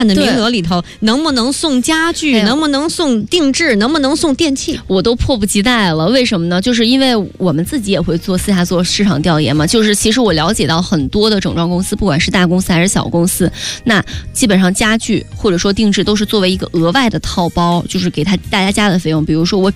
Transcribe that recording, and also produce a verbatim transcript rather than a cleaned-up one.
的名额里头能不能送家具、哎、能不能送定制，能不能送电器， 我都迫不及待了。为什么呢？就是因为我们自己也会做私下做市场调研嘛，就是其实我了解到很多的整装公司，不管是大公司还是小公司，那基本上家具或者说定制都是作为一个额外的套包，就是给他大家加的费用。比如说我